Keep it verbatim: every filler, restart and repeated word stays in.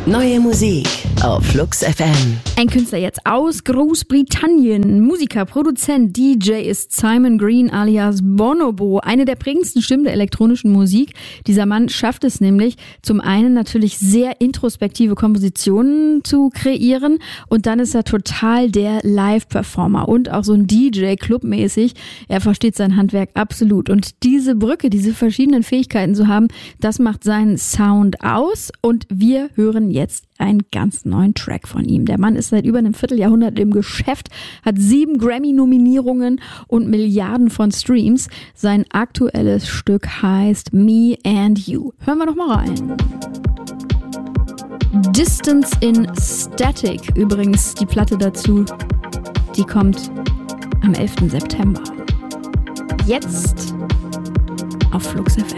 Neue Musik auf Flux F M. Ein Künstler jetzt aus Großbritannien. Musiker, Produzent, D J ist Simon Green alias Bonobo. Eine der prägendsten Stimmen der elektronischen Musik. Dieser Mann schafft es nämlich, zum einen natürlich sehr introspektive Kompositionen zu kreieren und dann ist er total der Live-Performer und auch so ein D J, clubmäßig. Er versteht sein Handwerk absolut. Und diese Brücke, diese verschiedenen Fähigkeiten zu haben, das macht seinen Sound aus. Und wir hören jetzt einen ganz neuen Track von ihm. Der Mann ist seit über einem Vierteljahrhundert im Geschäft, hat sieben Grammy-Nominierungen und Milliarden von Streams. Sein aktuelles Stück heißt Me and You. Hören wir doch mal rein. Distance in Static, übrigens die Platte dazu, die kommt am elften September. Jetzt auf Flux F M.